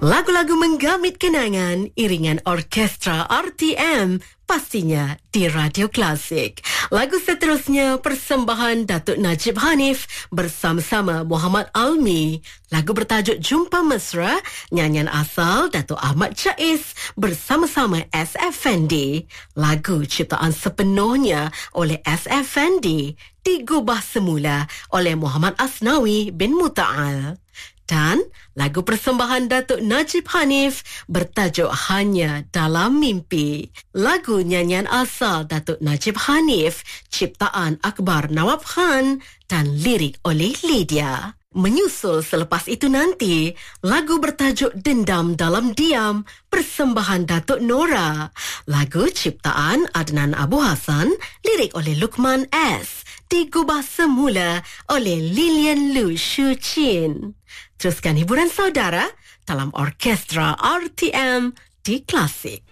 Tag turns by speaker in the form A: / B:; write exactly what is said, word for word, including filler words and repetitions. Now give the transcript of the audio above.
A: Lagu-lagu menggamit kenangan, iringan orkestra R T M, pastinya di Radio Klasik. Lagu seterusnya, persembahan Datuk Najib Hanif bersama-sama Muhammad Almi. Lagu bertajuk Jumpa Mesra, nyanyian asal Datuk Ahmad Jais bersama-sama S. Effendi. Lagu ciptaan sepenuhnya oleh S. Effendi, digubah semula oleh Muhammad Asnawi bin Muta'al. Dan lagu persembahan Datuk Najib Hanif bertajuk Hanya Dalam Mimpi. Lagu nyanyian asal Datuk Najib Hanif, ciptaan Akbar Nawab Khan dan lirik oleh Lydia. Menyusul selepas itu nanti, lagu bertajuk Dendam Dalam Diam, persembahan Datuk Nora. Lagu ciptaan Adnan Abu Hassan, lirik oleh Lukman S. Digubah semula oleh Lilian Lu Shu Chin. Teruskan hiburan saudara dalam orkestra R T M di Klasik.